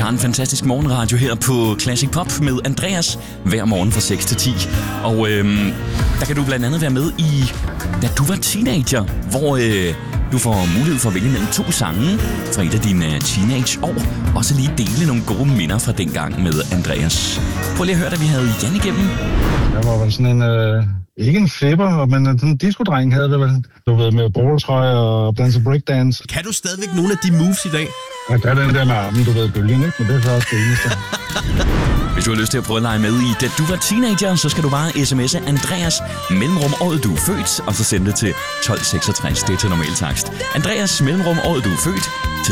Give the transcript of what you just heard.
har en fantastisk morgenradio her på Classic Pop med Andreas hver morgen fra 6 til 10. Og der kan du blandt andet være med i Da du var teenager, hvor du får mulighed for at vælge mellem 2 sange fra et af dine teenageår, og så lige dele nogle gode minder fra dengang med Andreas. Prøv lige at høre, da vi havde Jan igennem. Jeg var vel sådan en, ikke en flipper, men sådan en disco-dreng havde det vel. Du ved, med borgertrøje og danse breakdance. Kan du stadigvæk nogle af de moves i dag? Jeg kan den der med armen, du ved, bølgen, ikke? Men det er så også det eneste. Hvis du har lyst til at prøve at lege med i Da du var teenager, så skal du bare sms'e Andreas mellemrum året du er født, og så sende det til 1266. Det er til normal takst. Andreas mellemrum året du er født